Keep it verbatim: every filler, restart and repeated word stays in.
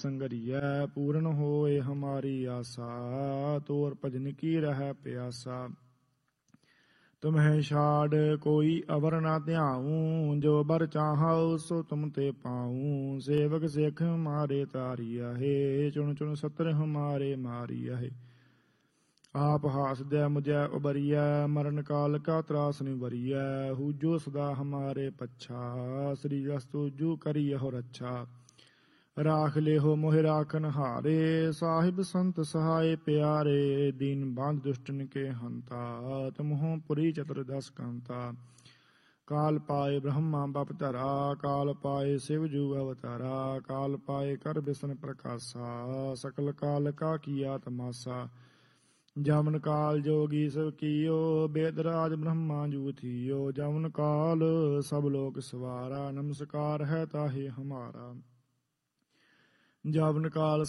संगरिया पूर्ण होए हमारी आशा तोर भजन की रह प्यासा तुम्हें छाड़ कोई अवर ना ध्याऊं जो बर चाहौ सो तुम ते पाऊं सेवक सिख हमारे तारिया है चुन चुन सत्र हमारे मारिया है आप हास दे मुझे उबरिया मरण काल का त्रास निवरिया हुजो सदा हमारे पच्छा श्री अस्तु जू करिय हो रच्छा राख ले हो मोहि राखन हारे साहिब संत सहाय प्यारे दीन बांध दुष्टन के हंता तुमहो पुरी चतुर्दश कंता काल पाए ब्रह्मा बप धरा काल पाए शिव जू अवतारा काल पाए कर बिसन प्रकाशा सकल काल का किया तमाशा जमन काल जोगी सब कियो बेदराज ब्रह्मा जू थियो जमन काल सब लोक सवारा नमस्कार है ताहि हमारा जावन काल